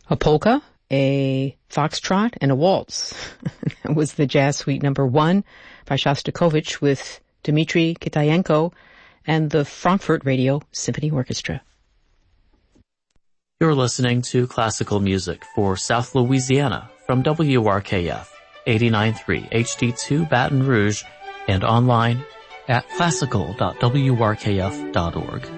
A polka, a foxtrot, and a waltz. That was the Jazz Suite number 1 by Shostakovich with Dmitry Kitayenko and the Frankfurt Radio Symphony Orchestra. You're listening to classical music for South Louisiana from WRKF 89.3 HD2 Baton Rouge and online at classical.wrkf.org.